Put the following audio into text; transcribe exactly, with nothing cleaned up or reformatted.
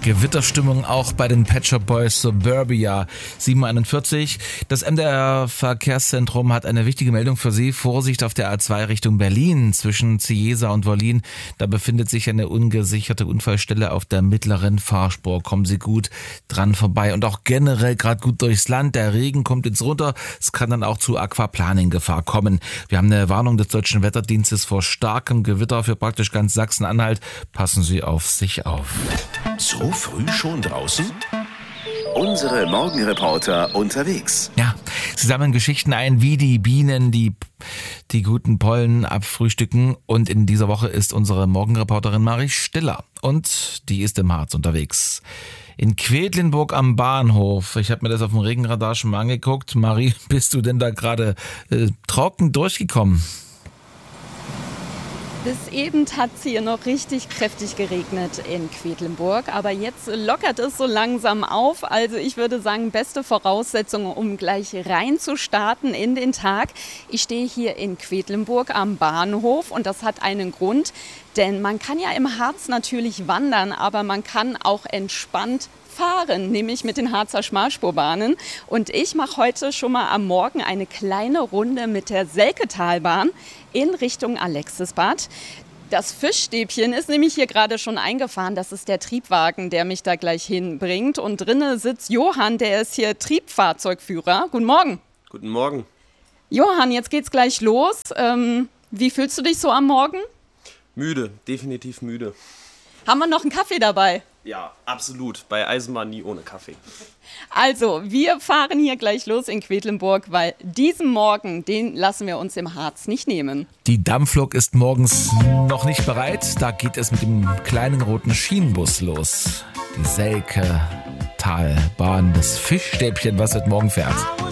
Gewitterstimmung auch bei den Pet Shop Boys Suburbia. sieben Uhr einundvierzig. Das M D R Verkehrszentrum hat eine wichtige Meldung für Sie. Vorsicht auf der A zwei Richtung Berlin zwischen Cieza und Wollin. Da befindet sich eine ungesicherte Unfallstelle auf der mittleren Fahrspur. Kommen Sie gut dran vorbei. Und auch generell gerade gut durchs Land. Der Regen kommt jetzt runter. Es kann dann auch zu Aquaplaning-Gefahr kommen. Wir haben eine Warnung des Deutschen Wetterdienstes vor starkem Gewitter für praktisch ganz Sachsen-Anhalt. Passen Sie auf sich auf. So früh schon draußen? Unsere Morgenreporter unterwegs. Ja, sie sammeln Geschichten ein, wie die Bienen die, die guten Pollen abfrühstücken. Und in dieser Woche ist unsere Morgenreporterin Marie Stiller. Und die ist im Harz unterwegs. In Quedlinburg am Bahnhof. Ich habe mir das auf dem Regenradar schon mal angeguckt. Marie, bist du denn da gerade äh, trocken durchgekommen? Bis eben hat es hier noch richtig kräftig geregnet in Quedlinburg, aber jetzt lockert es so langsam auf. Also ich würde sagen, beste Voraussetzungen, um gleich reinzustarten in den Tag. Ich stehe hier in Quedlinburg am Bahnhof und das hat einen Grund, denn man kann ja im Harz natürlich wandern, aber man kann auch entspannt fahren, nämlich mit den Harzer Schmalspurbahnen. Und ich mache heute schon mal am Morgen eine kleine Runde mit der Selketalbahn in Richtung Alexisbad. Das Fischstäbchen ist nämlich hier gerade schon eingefahren. Das ist der Triebwagen, der mich da gleich hinbringt. Und drinnen sitzt Johann, der ist hier Triebfahrzeugführer. Guten Morgen. Guten Morgen. Johann, jetzt geht's gleich los. Ähm, wie fühlst du dich so am Morgen? Müde, definitiv müde. Haben wir noch einen Kaffee dabei? Ja, absolut. Bei Eisenbahn nie ohne Kaffee. Also, wir fahren hier gleich los in Quedlinburg, weil diesen Morgen, den lassen wir uns im Harz nicht nehmen. Die Dampflok ist morgens noch nicht bereit. Da geht es mit dem kleinen roten Schienenbus los. Die Selketalbahn, das Fischstäbchen, was heute Morgen fährt.